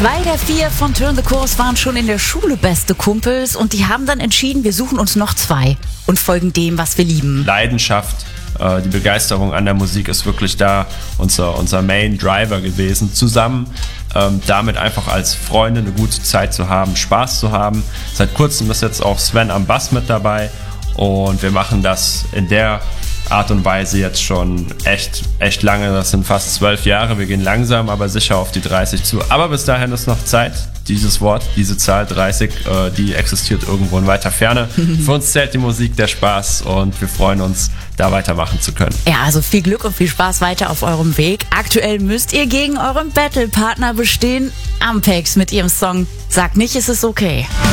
2 der 4 von Turn the Course waren schon in der Schule beste Kumpels und die haben dann entschieden, wir suchen uns noch 2 und folgen dem, was wir lieben. Leidenschaft, die Begeisterung an der Musik ist wirklich da unser Main Driver gewesen. Zusammen damit einfach als Freunde eine gute Zeit zu haben, Spaß zu haben. Seit kurzem ist jetzt auch Sven am Bass mit dabei und wir machen das in der Art und Weise jetzt schon echt lange. Das sind fast 12 Jahre. Wir gehen langsam, aber sicher auf die 30 zu. Aber bis dahin ist noch Zeit. Dieses Wort, diese Zahl 30, die existiert irgendwo in weiter Ferne. Für uns zählt die Musik, der Spaß und wir freuen uns, da weitermachen zu können. Ja, also viel Glück und viel Spaß weiter auf eurem Weg. Aktuell müsst ihr gegen euren Battle-Partner bestehen. Ampex mit ihrem Song Sag nicht, es ist okay.